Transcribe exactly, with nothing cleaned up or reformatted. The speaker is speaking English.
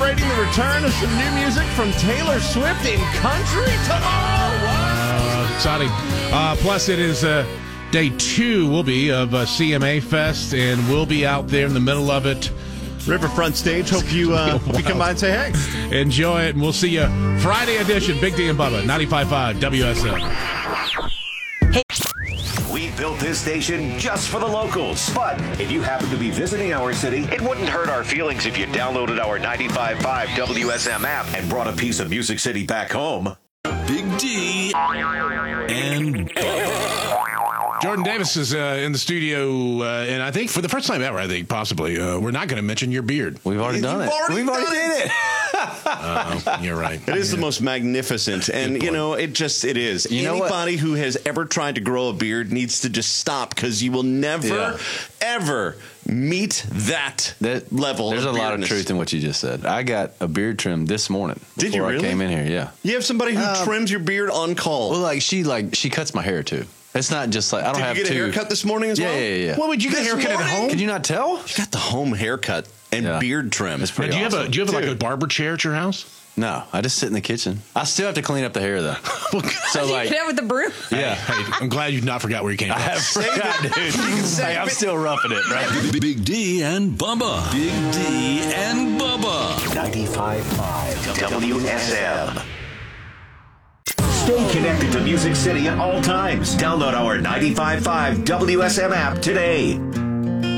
celebrating the return of some new music from Taylor Swift in country tomorrow. Uh, exciting. Uh, plus, it is uh, day two, will be, of uh, C M A Fest, and we'll be out there in the middle of it. Riverfront stage. Hope you, uh, hope you come by and say hey. Enjoy it, and we'll see you Friday edition, Big D and Bubba, ninety-five point five W S M. We built this station just for the locals. But if you happen to be visiting our city, it wouldn't hurt our feelings if you downloaded our ninety-five point five W S M app and brought a piece of Music City back home. Big D and Bubba. Jordan Davis is uh, in the studio, uh, and I think for the first time ever, I think possibly, uh, we're not going to mention your beard. We've already done You've it. already We've already done did it. Uh, you're right. It is the most magnificent, and you know, it just it is. You know Anybody who has ever tried to grow a beard needs to just stop, because you will never, Yeah. ever meet that, That level. There's of a lot of beardness. truth in what you just said. I got a beard trim this morning. Did you before really? I came in here, yeah. You have somebody who Um, trims your beard on call. Well, like she like she cuts my hair too. It's not just like I don't Did have you get two. a haircut this morning as yeah, well? Yeah, yeah, yeah. Well, would you get a This haircut at morning? home? Can you not tell? You got the home haircut and Yeah. beard trim. It's Now, pretty do you have a awesome. do you have like Dude. a barber chair at your house? No, I just sit in the kitchen. I still have to clean up the hair though. So like, Get out with the broom. yeah. Hey, I'm glad you not forgot where you came from. I have forgot, dude. Hey, I'm still roughing it, right? Big D and Bubba. Big D and Bubba. ninety-five point five W S M. Stay connected to Music City at all times. Download our ninety-five point five W S M app today.